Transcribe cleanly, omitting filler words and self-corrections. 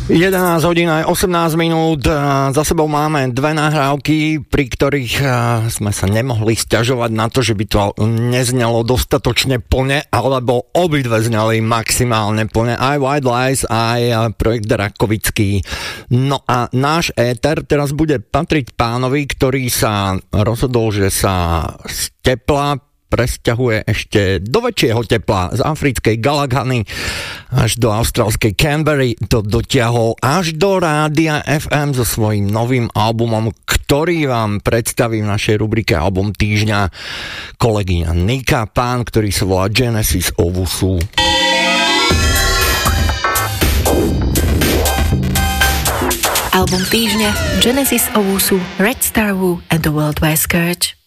11 hodín aj 18 minút. Za sebou máme dve nahrávky, pri ktorých sme sa nemohli sťažovať na to, že by to neznelo dostatočne plne, alebo obidve zneli maximálne plne. Aj White Lies, aj projekt Rakovický. No a náš éter teraz bude patriť pánovi, ktorý sa rozhodol, že sa z tepla presťahuje ešte do väčšieho tepla, z africkej Galaghany až do austrálskej Canberry, to dotiahol až do Rádia FM so svojím novým albumom, ktorý vám predstaví v našej rubrike Album týždňa kolegyňa Nika, pán, ktorý sa volá Genesis Owusu. Album týždňa Genesis Owusu, Red Star Wu and the Worldwide Scourge.